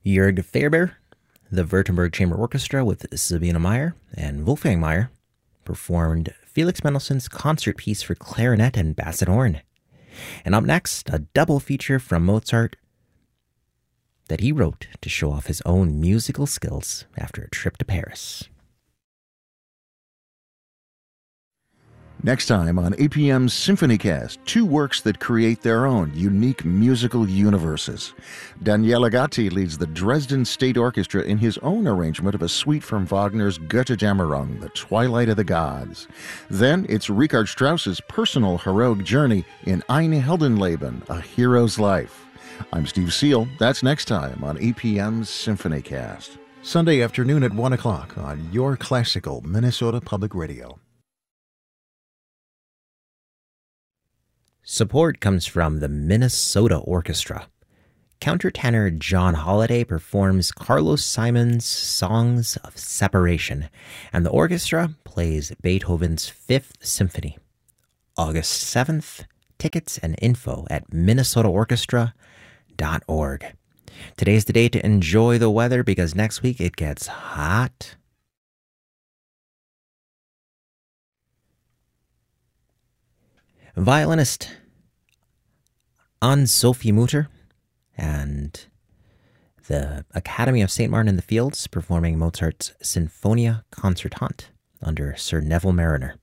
Jörg Faerber, the Württemberg Chamber Orchestra with Sabine Meyer and Wolfgang Meyer performed Felix Mendelssohn's concert piece for clarinet and basset horn. And up next, a double feature from Mozart that he wrote to show off his own musical skills after a trip to Paris. Next time on APM's SymphonyCast, two works that create their own unique musical universes. Daniele Gatti leads the Dresden State Orchestra in his own arrangement of a suite from Wagner's Götterdämmerung, The Twilight of the Gods. Then it's Richard Strauss's personal heroic journey in Ein Heldenleben, A Hero's Life. I'm Steve Seal. That's next time on APM's SymphonyCast. Sunday afternoon at 1 o'clock on your classical Minnesota Public Radio. Support comes from the Minnesota Orchestra. Countertenor John Holliday performs Carlos Simon's Songs of Separation, and the orchestra plays Beethoven's Fifth Symphony. August 7th, tickets and info at minnesotaorchestra.org. Today's the day to enjoy the weather because next week it gets hot. Violinist Anne-Sophie Mutter and the Academy of St. Martin in the Fields performing Mozart's Sinfonia Concertante under Sir Neville Mariner.